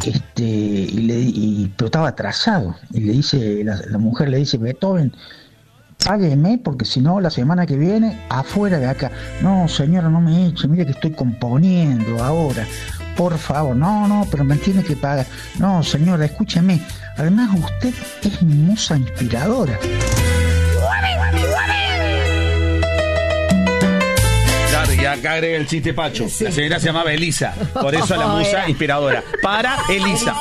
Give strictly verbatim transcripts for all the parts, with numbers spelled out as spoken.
este, y le, y, pero estaba atrasado, y le dice, la, la mujer le dice, Beethoven, págueme porque si no la semana que viene afuera de acá. No, señora, no me eche, mire que estoy componiendo ahora, por favor. No, no, pero me tiene que pagar. No, señora, escúcheme, además usted es mi musa inspiradora. Claro, y acá agrega el chiste Pacho. Sí. La señora se llamaba Elisa, por eso la musa inspiradora. Para Elisa.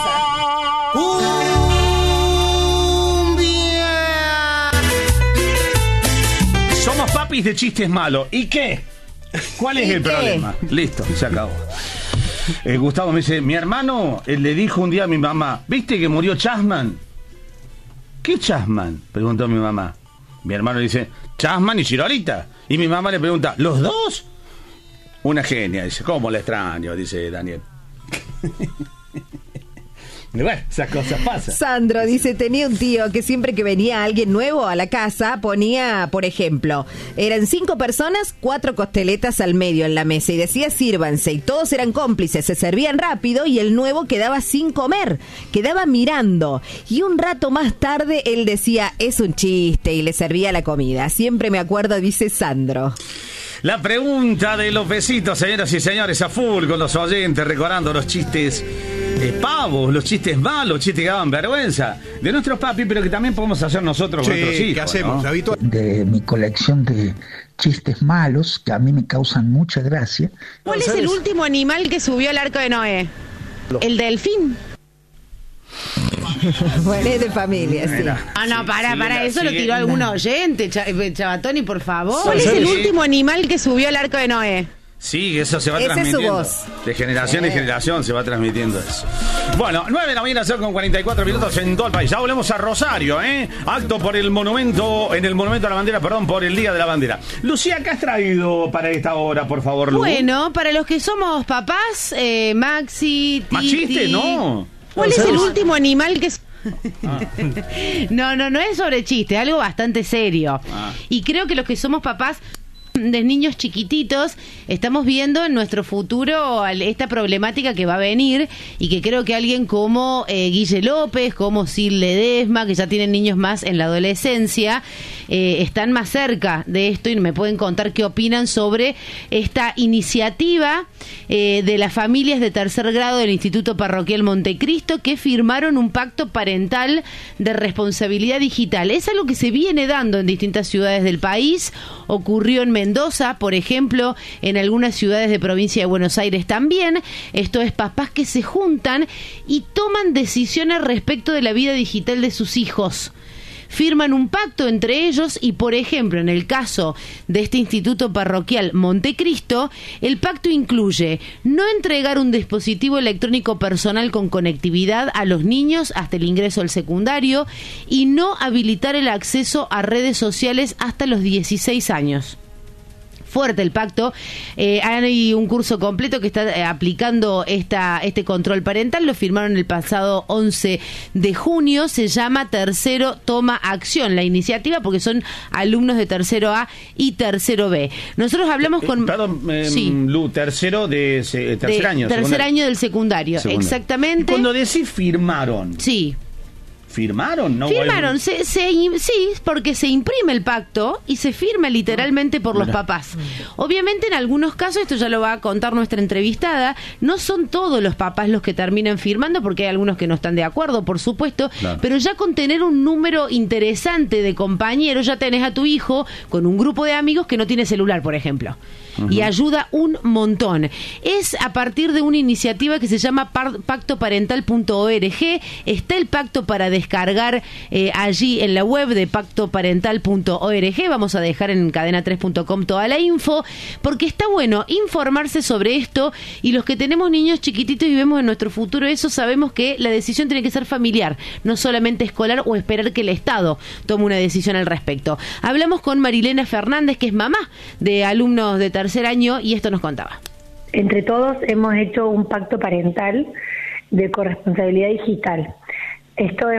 Somos papis de chistes malos. ¿Y qué? ¿Cuál es el problema? Listo, se acabó. Eh, Gustavo me dice, mi hermano eh, le dijo un día a mi mamá, ¿viste que murió Chasman? ¿Qué Chasman? Preguntó mi mamá. Mi hermano le dice, Chasman y Chirolita. Y mi mamá le pregunta, ¿los dos? Una genia, dice, ¿cómo la extraño? Dice Daniel. Bueno, esas cosas pasan. Sandro dice, tenía un tío que siempre que venía alguien nuevo a la casa ponía, por ejemplo, eran cinco personas, cuatro costeletas al medio en la mesa y decía sírvanse, y todos eran cómplices, se servían rápido y el nuevo quedaba sin comer, quedaba mirando, y un rato más tarde él decía, es un chiste, y le servía la comida. Siempre me acuerdo, dice Sandro. La pregunta de los besitos, señoras y señores, a full con los oyentes, recordando los chistes eh, pavos, los chistes malos, chistes que daban vergüenza de nuestros papis, pero que también podemos hacer nosotros con sí, nuestros hijos. ¿Qué hacemos? ¿No? De mi colección de chistes malos, que a mí me causan mucha gracia. ¿Cuál es el último animal que subió al arco de Noé? El delfín. Bueno, es de familia, sí. Ah, no, para, para, eso lo tiró algún oyente, Chabatoni, por favor. ¿Cuál es el último animal que subió al arco de Noé? Sí, eso se va Esa transmitiendo. Es su voz. De generación en generación se va transmitiendo eso. Bueno, nueve de la mañana, son con cuarenta y cuatro minutos en todo el país. Ya volvemos a Rosario, ¿eh? Acto por el monumento, en el monumento a la bandera, perdón, por el Día de la Bandera. Lucía, ¿qué has traído para esta hora, por favor, Lu? Bueno, para los que somos papás, eh, Maxi, Titi... ¿Más chiste? No. ¿Cuál es el último animal que... Ah. No, no, no es sobre chiste, es algo bastante serio. Ah. Y creo que los que somos papás de niños chiquititos estamos viendo en nuestro futuro esta problemática que va a venir, y que creo que alguien como eh, Guille López, como Sil Ledesma, que ya tienen niños más en la adolescencia, eh, están más cerca de esto y me pueden contar qué opinan sobre esta iniciativa eh, de las familias de tercer grado del Instituto Parroquial Montecristo, que firmaron un pacto parental de responsabilidad digital. Es algo que se viene dando en distintas ciudades del país. Ocurrió en Mendoza, por ejemplo, en algunas ciudades de provincia de Buenos Aires también. Esto es papás que se juntan y toman decisiones respecto de la vida digital de sus hijos. Firman un pacto entre ellos y, por ejemplo, en el caso de este Instituto Parroquial Montecristo, el pacto incluye no entregar un dispositivo electrónico personal con conectividad a los niños hasta el ingreso al secundario y no habilitar el acceso a redes sociales hasta los dieciséis años. Fuerte el pacto. Eh, hay un curso completo que está eh, aplicando esta este control parental. Lo firmaron el pasado once de junio. Se llama Tercero Toma Acción la iniciativa, porque son alumnos de tercero A y tercero B. Nosotros hablamos con... Eh, perdón, eh, sí. Lu, tercero de eh, tercer de, año. Tercer secundario. año del secundario, secundario. Exactamente. Y cuando decís firmaron... Sí. ¿Firmaron? No, Firmaron, se, se, sí, porque se imprime el pacto y se firma literalmente por los Mira. papás. Obviamente en algunos casos, esto ya lo va a contar nuestra entrevistada, no son todos los papás los que terminan firmando, porque hay algunos que no están de acuerdo, por supuesto, claro. Pero ya con tener un número interesante de compañeros, ya tenés a tu hijo con un grupo de amigos que no tiene celular, por ejemplo. Uh-huh. Y ayuda un montón. Es a partir de una iniciativa que se llama pacto parental punto org. Está el pacto para descargar eh, allí en la web de pacto parental punto org. Vamos a dejar en cadena tres punto com toda la info, porque está bueno informarse sobre esto, y los que tenemos niños chiquititos y vemos en nuestro futuro eso, sabemos que la decisión tiene que ser familiar, no solamente escolar o esperar que el Estado tome una decisión al respecto. Hablamos con Marilena Fernández, que es mamá de alumnos de tercer año, y esto nos contaba. Entre todos hemos hecho un pacto parental de corresponsabilidad digital. Esto